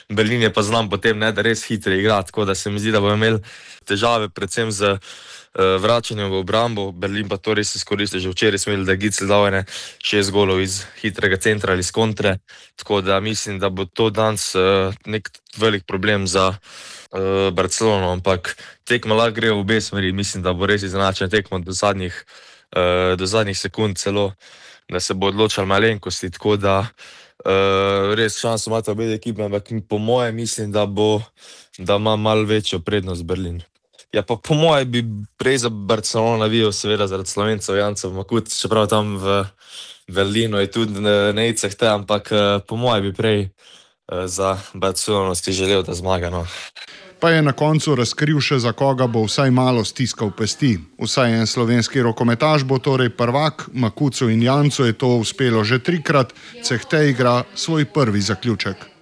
Berlin je pa znam potem, ne, da res hitro igra, tako da se mi zdi, da bomo imeli težave predvsem z vračanjem v obrambo. Berlin pa to res izkoristi. Že včeraj smo imeli, da je Gitzel dal 6 golov iz hitrega centra ali iz kontre, tako da mislim, da bo to danes nek velik problem za Barcelono, ampak tekma lahko gre v obe smeri. Mislim, da bo res izenačena tekma do zadnjih sekund celo, da se bo odločal malenkosti, tako da res šanso imata obe ekipe, ampak po moje mislim, da ima malo večjo prednost Berlin. Ja, pa po moje bi prej za Barcelono navijal, seveda zaradi Slovencev, Jancev, Makut, čeprav tam v Berlinu je tudi nejceh te, ampak po moje bi prej za Barcelono si želel, da zmaga, no. Pa je na koncu razkril še, za koga bo vsaj malo stiskal pesti. Vsaj en slovenski rokometaš bo torej prvak, Makucu in Jancu je to uspelo že 3-krat, Cehte igra svoj prvi zaključek.